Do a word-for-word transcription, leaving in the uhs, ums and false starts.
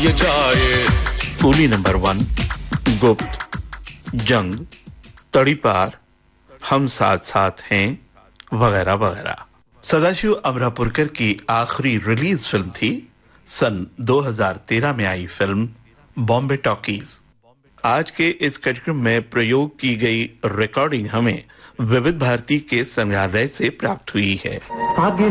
ये जाए। Coolie number one, गुप्त, जंग, तड़ीपार, हम साथ साथ हैं, वगैरह वगैरह। सदाशिव अमरापुरकर की आखिरी रिलीज फिल्म थी सन दो हज़ार तेरह में आई फिल्म बॉम्बे टॉकीज। आज के इस कार्यक्रम में प्रयोग की गई रिकॉर्डिंग हमें विविध भारती के संग्रहालय से प्राप्त हुई है।